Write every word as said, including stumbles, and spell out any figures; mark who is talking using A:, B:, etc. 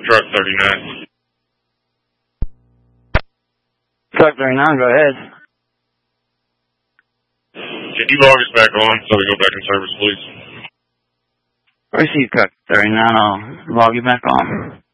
A: Truck thirty-nine.
B: Truck thirty-nine, go ahead.
A: Can you log us back on so we go back in service, please?
B: Receive truck thirty-nine, I'll log you back on.